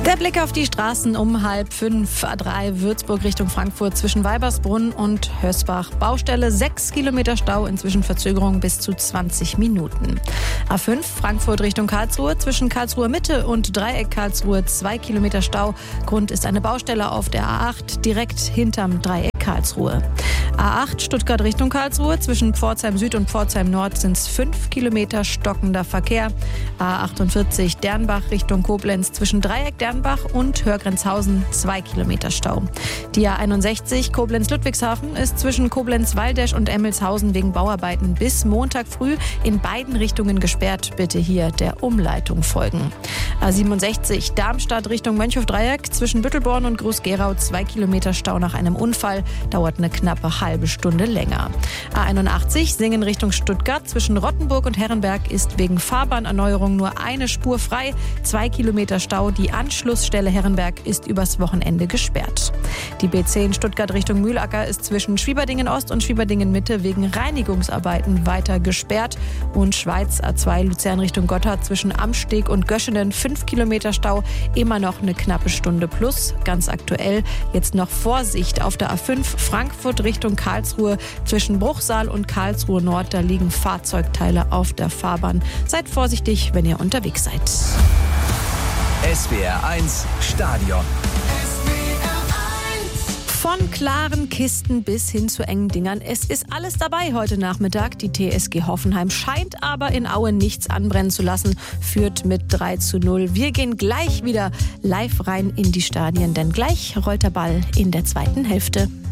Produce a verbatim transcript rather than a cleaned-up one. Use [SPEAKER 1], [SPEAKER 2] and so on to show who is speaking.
[SPEAKER 1] Der Blick auf die Straßen um halb fünf. A drei Würzburg Richtung Frankfurt zwischen Weibersbrunn und Hösbach. Baustelle sechs Kilometer Stau, inzwischen Verzögerung bis zu zwanzig Minuten. A fünf Frankfurt Richtung Karlsruhe zwischen Karlsruher Mitte und Dreieck Karlsruhe zwei Kilometer Stau. Grund ist eine Baustelle auf der A acht direkt hinterm Dreieck Karlsruhe. A acht Stuttgart Richtung Karlsruhe zwischen Pforzheim Süd und Pforzheim Nord sind es fünf Kilometer stockender Verkehr. A achtundvierzig Dernbach Richtung Koblenz zwischen Dreieck Dernbach und Hörgrenzhausen zwei Kilometer Stau. Die A einundsechzig Koblenz-Ludwigshafen ist zwischen Koblenz-Waldesch und Emmelshausen wegen Bauarbeiten bis Montag früh in beiden Richtungen gesperrt. Bitte hier der Umleitung folgen. A siebenundsechzig Darmstadt Richtung Mönchhof-Dreieck zwischen Büttelborn und Groß-Gerau zwei Kilometer Stau nach einem Unfall. Dauert eine knappe halbe Stunde länger. A einundachtzig Singen Richtung Stuttgart zwischen Rottenburg und Herrenberg ist wegen Fahrbahnerneuerung nur eine Spur frei. Zwei Kilometer Stau. Die Anschlussstelle Herrenberg ist übers Wochenende gesperrt. Die B zehn Stuttgart Richtung Mühlacker ist zwischen Schwieberdingen Ost und Schwieberdingen Mitte wegen Reinigungsarbeiten weiter gesperrt. Und Schweiz A zwei Luzern Richtung Gotthard zwischen Amsteg und Göschenen fünf Kilometer Stau. Immer noch eine knappe Stunde plus. Ganz aktuell jetzt noch Vorsicht auf der A fünf Frankfurt Richtung Karlsruhe zwischen Bruchsal und Karlsruhe Nord. Da liegen Fahrzeugteile auf der Fahrbahn. Seid vorsichtig, wenn ihr unterwegs seid.
[SPEAKER 2] S W R eins Stadion.
[SPEAKER 1] Von klaren Kisten bis hin zu engen Dingern. Es ist alles dabei heute Nachmittag. Die T S G Hoffenheim scheint aber in Aue nichts anbrennen zu lassen. Führt mit drei zu null. Wir gehen gleich wieder live rein in die Stadien, denn gleich rollt der Ball in der zweiten Hälfte.